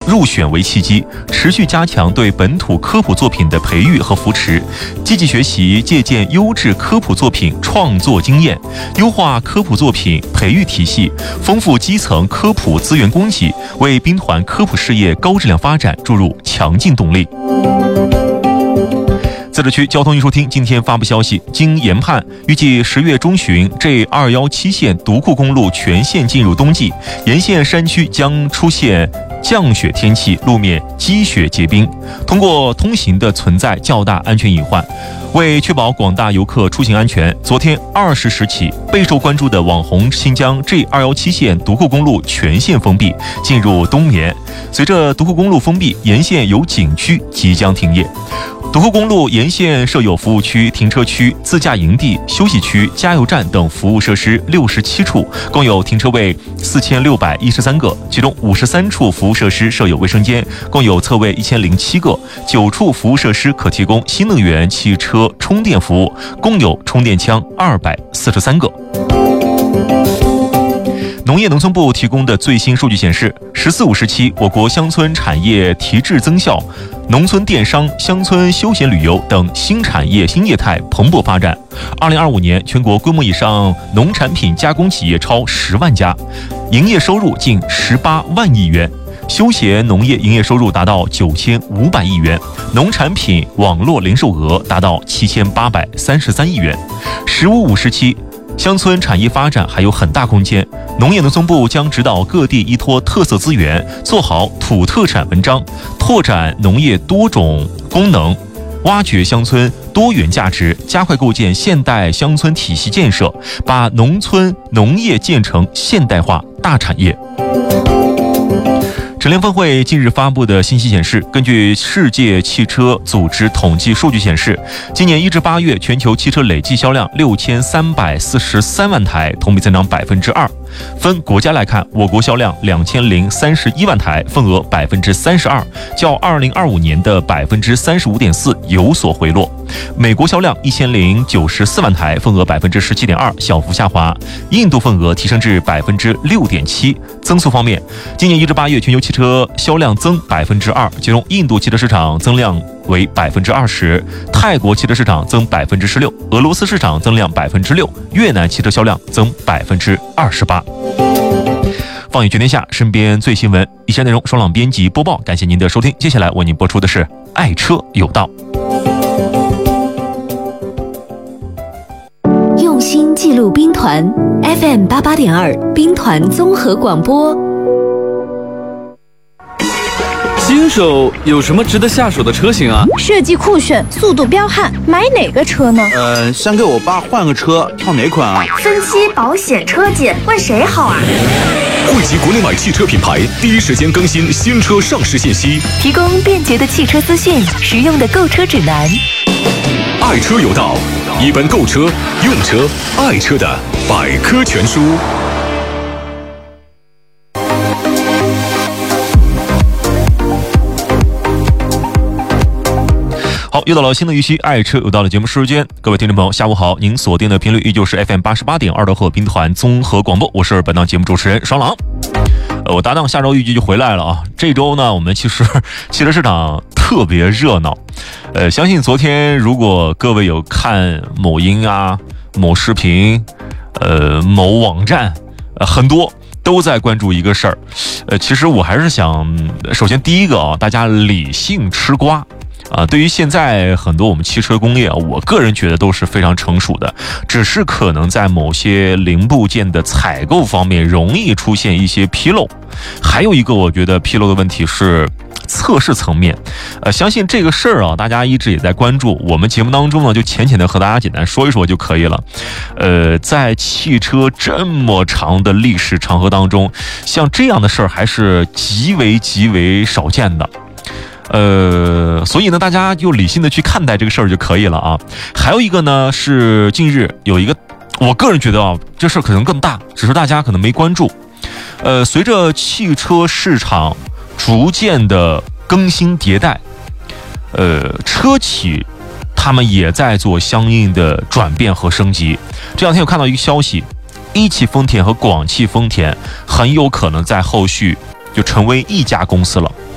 入选为契机，持续加强对本土科普作品的培育和扶持，积极学习借鉴优质科普作品创作经验，优化科普作品培育体系，丰富基层科普资源供给，为兵团科普事业高质量发展注入强劲动力。自治区交通运输厅今天发布消息，经研判，预计10月中旬 J217 线独库公路全线进入冬季，沿线山区将出现降雪天气，路面积雪结冰，通过通行的存在较大安全隐患。为确保广大游客出行安全，昨天20时起，备受关注的网红新疆 J217 线独库公路全线封闭，进入冬眠。随着独库公路封闭，沿线有景区即将停业。独库公路沿线设有服务区、停车区、自驾营地、休息区、加油站等服务设施67处，共有停车位4613个，其中53处服务设施设有卫生间，共有侧位1007个，9处服务设施可提供新能源汽车充电服务，共有充电枪243个。农业农村部提供的最新数据显示，14、15时期，我国乡村产业提质增效，农村电商、乡村休闲旅游等新产业新业态蓬勃发展。2025年，全国规模以上农产品加工企业超10万家，营业收入近18万亿元。休闲农业营业收入达到9500亿元，农产品网络零售额达到7833亿元。15、5时期，乡村产业发展还有很大空间，农业农村部将指导各地依托特色资源，做好土特产文章，拓展农业多种功能，挖掘乡村多元价值，加快构建现代乡村体系建设，把农村农业建成现代化大产业。乘联分会近日发布的信息显示，根据世界汽车组织统计数据显示，今年1至8月全球汽车累计销量6343万台，同比增长2%。分国家来看，我国销量2031万台，份额32%，较2025年的35.4%有所回落。美国销量1094万台，份额17.2%，小幅下滑。印度份额提升至6.7%。增速方面，今年1至8月全球汽车销量增2%，其中印度汽车市场增量为20%，泰国汽车市场增16%，俄罗斯市场增量6%，越南汽车销量增28%。放眼全天下，身边最新闻。以上内容双朗编辑播报，感谢您的收听。接下来为您播出的是爱车有道。 用心记录兵团 FM 88.2兵团综合广播。 新手有什么值得下手的车型啊？ 设计酷炫，速度彪悍，买哪个车呢？ 想给我爸换个车，挑哪款啊？ 分期、保险、车检，问谁好啊？ 汇集国内外汽车品牌，第一时间更新新车上市信息， 提供便捷的汽车资讯，实用的购车指南。 爱车有道，一本购车、用车、爱车的百科全书。 好，又到了新的一期爱车有道的节目时间，各位听众朋友下午好，您锁定的频率依旧是 FM 88.2的鹤兵团综合广播，我是本档节目主持人双朗。我搭档下周预计就回来了啊。这周呢，我们其实汽车市场特别热闹。相信昨天如果各位有看某音啊、某视频、某网站，很多都在关注一个事儿。其实我还是想，首先第一个啊，大家理性吃瓜。对于现在很多我们汽车工业啊，我个人觉得都是非常成熟的，只是可能在某些零部件的采购方面容易出现一些纰漏。还有一个我觉得纰漏的问题是测试层面，相信这个事儿啊，大家一直也在关注。我们节目当中呢，就浅浅的和大家简单说一说就可以了。在汽车这么长的历史长河当中，像这样的事儿还是极为少见的。所以呢，大家就理性的去看待这个事儿就可以了啊。还有一个呢，是近日有一个，我个人觉得啊，这事儿可能更大，只是大家可能没关注。随着汽车市场逐渐的更新迭代，车企他们也在做相应的转变和升级。这两天有看到一个消息，一汽丰田和广汽丰田很有可能在后续就成为一家公司了。